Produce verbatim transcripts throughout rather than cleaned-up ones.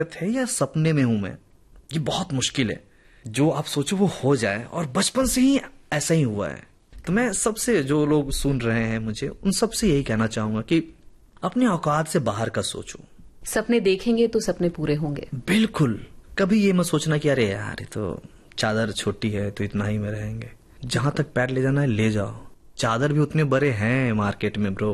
है या सपने में हूं मैं, ये बहुत मुश्किल है। जो आप सोचो वो हो जाए, और बचपन से ही ऐसा ही हुआ है। तो मैं सबसे, जो लोग सुन रहे हैं मुझे, उन सबसे यही कहना चाहूंगा कि अपने औकात से बाहर का सोचो। सपने देखेंगे तो सपने पूरे होंगे। बिल्कुल। कभी ये मत सोचना कि अरे यार ये तो चादर छोटी है तो इतना ही में रहेंगे। जहां तक पैर ले जाना है ले जाओ। चादर भी उतने बड़े हैं मार्केट में ब्रो,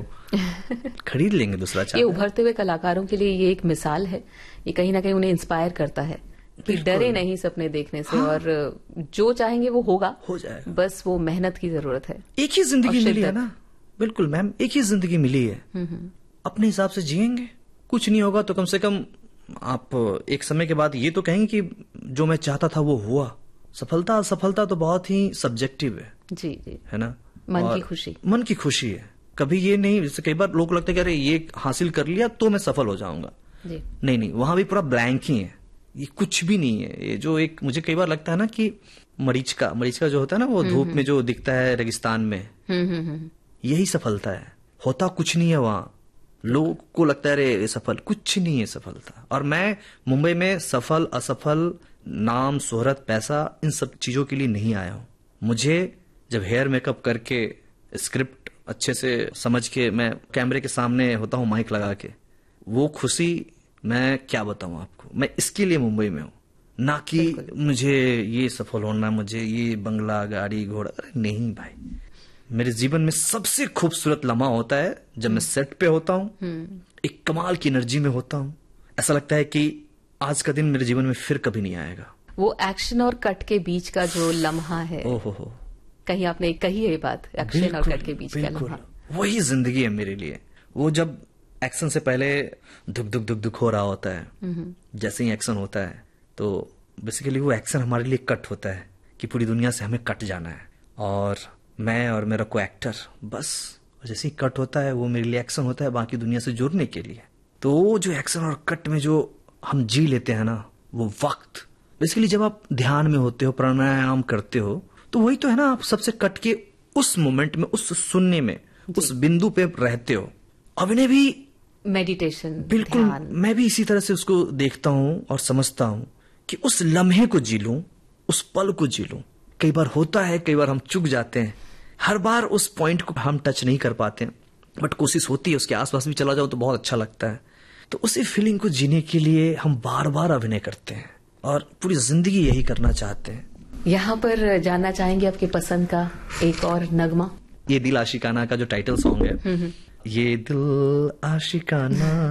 खरीद लेंगे दूसरा चादर। ये उभरते हुए कलाकारों के लिए ये एक मिसाल है। ये कहीं ना कहीं उन्हें इंस्पायर करता है कि डरे नहीं सपने देखने से। हाँ। और जो चाहेंगे वो होगा, हो जाएगा। बस वो मेहनत की जरूरत है। एक ही जिंदगी मिली है ना। बिल्कुल मैम, एक ही जिंदगी मिली है, अपने हिसाब से जिएंगे। कुछ नहीं होगा तो कम से कम आप एक समय के बाद ये तो कहेंगे कि जो मैं चाहता था वो हुआ। सफलता असफलता तो बहुत ही सब्जेक्टिव है। जी जी, है ना। मन की खुशी, मन की खुशी है। कभी ये नहीं, जैसे कई बार लोग लगता है कि अरे ये हासिल कर लिया तो मैं सफल हो जाऊंगा। जी। नहीं नहीं, वहां भी पूरा ब्लैंक ही है, ये कुछ भी नहीं है। ये जो एक मुझे कई बार लगता है ना कि मरीचिका मरीचिका जो होता है ना, वो धूप में जो दिखता है रेगिस्तान में, यही सफलता है। होता कुछ नहीं है वहां। लोगों को लगता है अरे सफल, कुछ नहीं है सफलता। और मैं मुंबई में सफल असफल, नाम शोहरत पैसा, इन सब चीजों के लिए नहीं आया हूं। मुझे जब हेयर मेकअप करके, स्क्रिप्ट अच्छे से समझ के मैं कैमरे के सामने होता हूं माइक लगा के, वो खुशी मैं क्या बताऊं आपको। मैं इसके लिए मुंबई में हूं, ना कि मुझे ये सफल होना, मुझे ये बंगला गाड़ी घोड़ा। अरे नहीं भाई, मेरे जीवन में सबसे खूबसूरत लम्हा होता है जब मैं सेट पे होता हूं, एक कमाल की एनर्जी में होता हूं। ऐसा लगता है कि आज का दिन मेरे जीवन में फिर कभी नहीं आएगा। वो एक्शन और कट के बीच का जो लम्हा है, ओहो हो, कहीं आपने कही है ये बात, एक्शन और कट के बीच का लम्हा, वही जिंदगी है मेरे लिए। वो जब एक्शन से पहले दुख दुख दुख दुख हो रहा होता है, जैसे ही एक्शन होता है तो बेसिकली वो एक्शन हमारे लिए कट होता है कि पूरी दुनिया से हमें कट जाना है। और मैं और मेरा को एक्टर, बस जैसे ही कट होता है वो मेरे लिए एक्शन होता है बाकी दुनिया से जुड़ने के लिए। तो वो जो एक्शन और कट में जो हम जी लेते हैं ना, वो वक्त बेसिकली जब आप ध्यान में होते हो, प्राणायाम करते हो, तो वही तो है ना, आप सबसे कट के उस मोमेंट में, उस सुनने में, उस बिंदु पे रहते हो। अभिनय भी मेडिटेशन, बिल्कुल। मैं भी इसी तरह से उसको देखता हूं और समझता हूं कि उस लम्हे को जी लूं, उस पल को जी लूं। कई बार होता है, कई बार हम चूक जाते हैं, हर बार उस पॉइंट को हम टच नहीं कर पाते हैं, बट कोशिश होती है, उसके आसपास भी चला जाओ तो बहुत अच्छा लगता है। तो उसी फीलिंग को जीने के लिए हम बार बार अभिनय करते हैं और पूरी जिंदगी यही करना चाहते हैं। यहाँ पर जानना चाहेंगे आपके पसंद का एक और नगमा। ये दिल आशिकाना का जो टाइटल सॉन्ग है, ये दिल आशिकाना